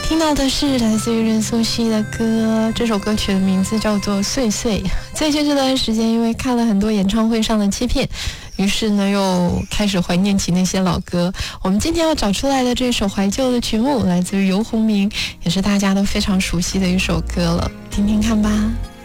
听到的是来自于任素汐的歌，这首歌曲的名字叫做《碎碎》。最近这段时间，因为看了很多演唱会上的切片，于是呢又开始怀念起那些老歌。我们今天要找出来的这首怀旧的曲目，来自于游鸿明，也是大家都非常熟悉的一首歌了，听听看吧。